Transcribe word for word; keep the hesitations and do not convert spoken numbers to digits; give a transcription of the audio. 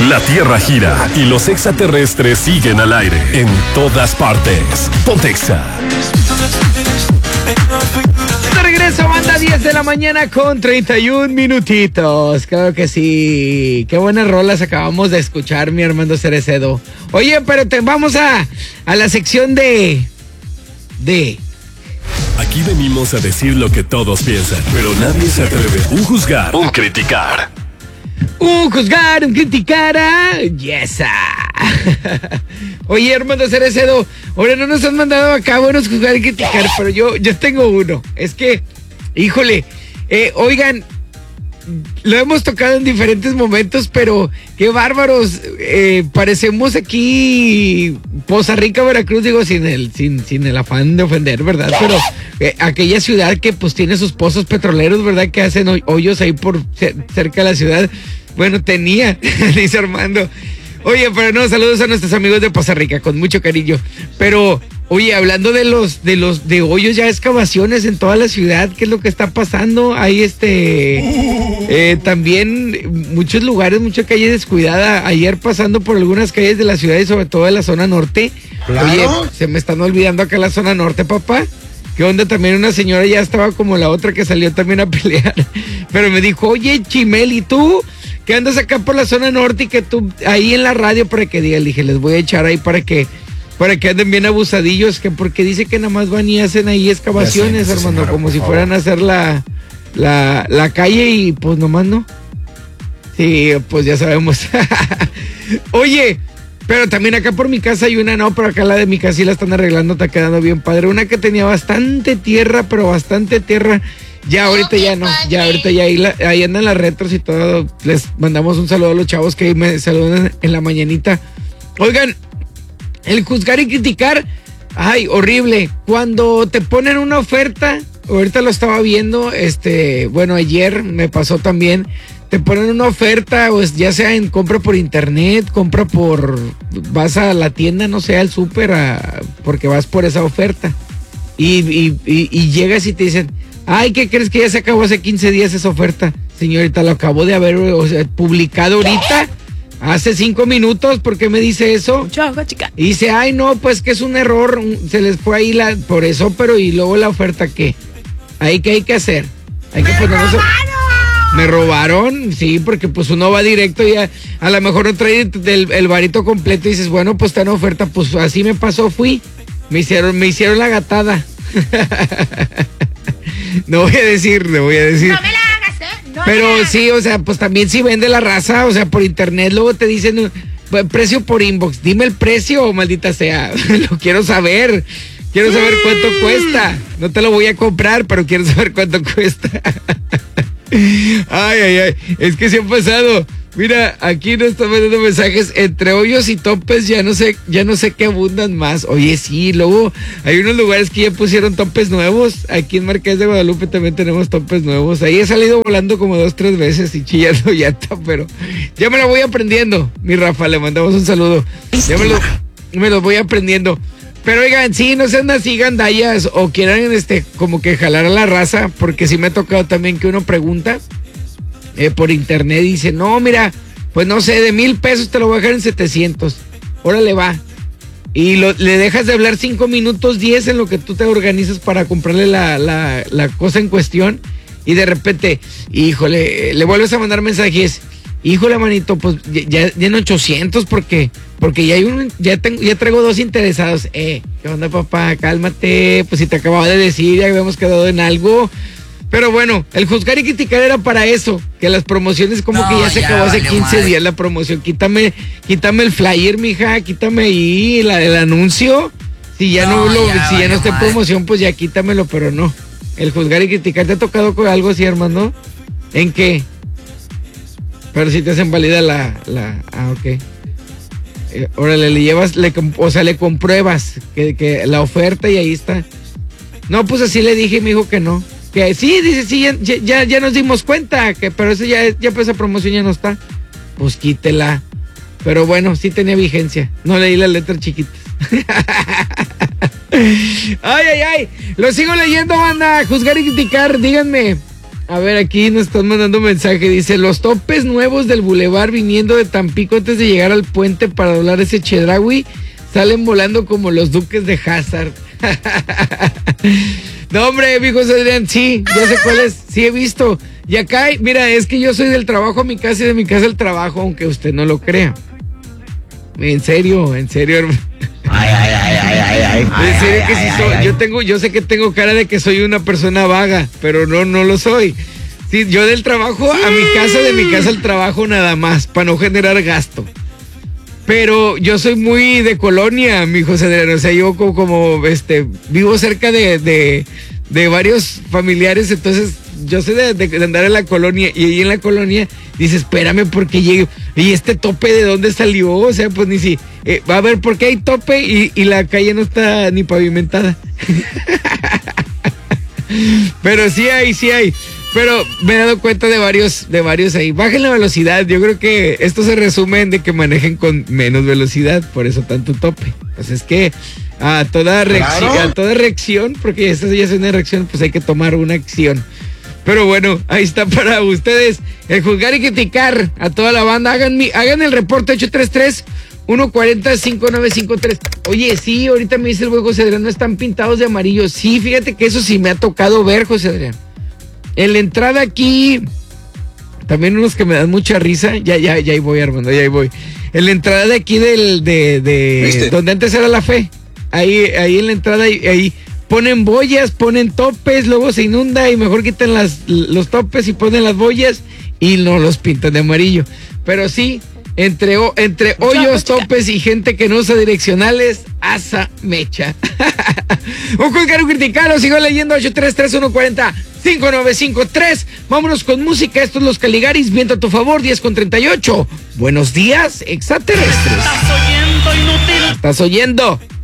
La Tierra gira y los extraterrestres siguen al aire en todas partes. Pontexa. De regreso, banda, diez de la mañana con treinta y un minutitos. Claro que sí. Qué buenas rolas acabamos de escuchar, mi Armando Cerecedo. Oye, pero te vamos a, a la sección de... De... Aquí venimos a decir lo que todos piensan, pero nadie se atreve a un juzgar, un criticar. Un juzgar, un criticar, ah, yes. Oye, Armando Cerecedo, ahora no nos han mandado acá buenos juzgar y criticar, pero yo, yo tengo uno. Es que, híjole, eh, oigan, lo hemos tocado en diferentes momentos, pero qué bárbaros. Eh, parecemos aquí Poza Rica, Veracruz, digo, sin el, sin, sin el afán de ofender, ¿verdad? Pero eh, aquella ciudad que pues tiene sus pozos petroleros, ¿verdad? Que hacen hoyos ahí por cerca de la ciudad. Bueno, tenía, dice Armando. Oye, pero no, saludos a nuestros amigos de Poza Rica, con mucho cariño. Pero, oye, hablando de los, de los, de hoyos, ya excavaciones en toda la ciudad, ¿qué es lo que está pasando? Hay este, eh, también muchos lugares, mucha calle descuidada. Ayer pasando por algunas calles de la ciudad y sobre todo de la zona norte. Claro. Oye, se me están olvidando acá la zona norte, papá. ¿Qué onda? También una señora ya estaba como la otra que salió también a pelear. Pero me dijo, oye, Chimel, ¿y tú? Que andas acá por la zona norte y que tú ahí en la radio para que diga, le dije, les voy a echar ahí para que para que anden bien abusadillos, que porque dice que nada más van y hacen ahí excavaciones, sé, hermano, como si fueran a hacer la, la, la calle y pues nomás no. Sí, pues ya sabemos. Oye, pero también acá por mi casa hay una, no, pero acá la de mi casa sí la están arreglando, está quedando bien padre. Una que tenía bastante tierra, pero bastante tierra. Ya ahorita ya no, ya ahorita ya ahí, la, ahí andan las retros y todo. Les mandamos un saludo a los chavos que ahí me saludan en la mañanita. Oigan, el juzgar y criticar, ay, horrible. Cuando te ponen una oferta, ahorita lo estaba viendo, este, bueno, ayer me pasó también. Te ponen una oferta, pues ya sea en compra por internet, compra por, vas a la tienda, no sé, al súper, porque vas por esa oferta. Y, y, y, y llegas y te dicen, ay, ¿qué crees que ya se acabó hace quince días esa oferta? Señorita, lo acabo de haber, o sea, publicado ahorita, hace cinco minutos, ¿por qué me dice eso? Mucho agua, chica. Y dice, ay, no, pues que es un error, se les fue ahí la, por eso, pero y luego la oferta, ¿qué? Ahí, ¿qué hay que hacer? Hay que ponernos... Me robaron, sí, porque pues uno va directo y a, a lo mejor no trae el, el varito completo y dices, bueno, pues está en oferta, pues así me pasó, fui, me hicieron, me hicieron la gatada. No voy a decir, no voy a decir. No me la hagas, ¿eh? No Pero sí, o sea, pues también si vende la raza, o sea, por internet, luego te dicen, precio por inbox, dime el precio, maldita sea, lo quiero saber. Quiero saber cuánto cuesta. No te lo voy a comprar, pero quiero saber cuánto cuesta. Ay, ay, ay. Es que se han pasado. Mira, aquí nos están mandando mensajes. Entre hoyos y topes ya no sé, ya no sé qué abundan más. Oye, sí, luego hay unos lugares que ya pusieron topes nuevos. Aquí en Marqués de Guadalupe también tenemos topes nuevos. Ahí he salido volando como dos, tres veces y chillando llanta, pero ya me la voy aprendiendo. Mi Rafa, le mandamos un saludo. Ya me lo, me lo voy aprendiendo. Pero oigan, sí, no sean así gandallas o quieran este como que jalar a la raza, porque sí me ha tocado también que uno pregunta eh, por internet y dice, no, mira, pues no sé, de mil pesos te lo voy a dejar en setecientos. Órale, va. Y lo, le dejas de hablar cinco minutos, diez en lo que tú te organizas para comprarle la, la, la cosa en cuestión y de repente, híjole, le vuelves a mandar mensajes. Híjole, manito, pues ya, ya en ochocientos porque porque ya hay un ya tengo ya traigo dos interesados. Eh, ¿qué onda, papá? Cálmate, pues si te acababa de decir, ya habíamos quedado en algo. Pero bueno, el juzgar y criticar era para eso, que las promociones como no, que ya se ya acabó hace quince madre. días la promoción. Quítame, quítame el flyer, mija, quítame ahí la, el anuncio. Si ya no, no lo, ya si ya no está en promoción, pues ya quítamelo, pero no. El juzgar y criticar, ¿te ha tocado con algo así, hermano? ¿En qué? Pero si te hacen válida la, la, ah, ok. Eh, órale, le llevas, le, o sea, le compruebas que, que la oferta y ahí está. No, pues así le dije y me dijo que no. Que sí, dice, sí, ya, ya, ya nos dimos cuenta, que pero eso ya, ya pues esa promoción ya no está. Pues quítela. Pero bueno, sí tenía vigencia. No leí las letras chiquitas. Ay, ay, ay. Lo sigo leyendo, banda. Juzgar y criticar, díganme. A ver, aquí nos están mandando un mensaje. Dice, los topes nuevos del bulevar viniendo de Tampico antes de llegar al puente para doblar ese Chedraui salen volando como los duques de Hazard. No, hombre, mi José Adrián, sí, ya sé cuál es, sí he visto. Y acá, mira, es que yo soy del trabajo a mi casa y de mi casa al trabajo, aunque usted no lo crea. En serio, en serio, hermano. Ay, ay, ay, ay, ay, ay. En serio que sí ay, soy. ay, Yo tengo, yo sé que tengo cara de que soy una persona vaga, pero no, no lo soy. Sí, yo del trabajo a mi casa, de mi casa al trabajo nada más, para no generar gasto. Pero yo soy muy de colonia, mi José Adrián. O sea, yo como, como este, vivo cerca de, de, de varios familiares, entonces yo sé de, de, de andar en la colonia, y ahí en la colonia dice, espérame porque llego. ¿Y este tope de dónde salió? O sea, pues ni si, eh, va a ver por qué hay tope y, y la calle no está ni pavimentada. Pero sí hay, sí hay. Pero me he dado cuenta de varios, de varios ahí. Bajen la velocidad. Yo creo que esto se resume en de que manejen con menos velocidad, por eso tanto tope. Pues es que a toda reacción, Claro. a toda reacción, porque esta ya es una reacción, pues hay que tomar una acción. Pero bueno, ahí está para ustedes el juzgar y criticar a toda la banda. Hagan, mi, hagan el reporte ocho tres tres, uno cuatro cero, cinco nueve cinco tres. Oye, sí, ahorita me dice el buen José Adrián, no están pintados de amarillo. Sí, fíjate que eso sí me ha tocado ver, José Adrián. En la entrada aquí, también unos que me dan mucha risa. Ya, ya, ya ahí voy, Armando, ya ahí voy. En la entrada de aquí del, de, de, ¿Viste? donde antes era la fe. Ahí, ahí en la entrada, ahí, ahí ponen boyas, ponen topes, luego se inunda y mejor quitan las, los topes y ponen las boyas y no los pintan de amarillo. Pero sí, entre, entre hoyos, topes y gente que no usa direccionales, asa mecha. Un juzgar, un criticar, lo sigo leyendo. Ocho tres tres, uno cuatro cero, cinco nueve cinco tres. Vámonos con música. Estos Los Caligaris, viento a tu favor, diez con treinta y ocho. Buenos días, extraterrestres. Estás oyendo, inútil. ¿Estás oyendo?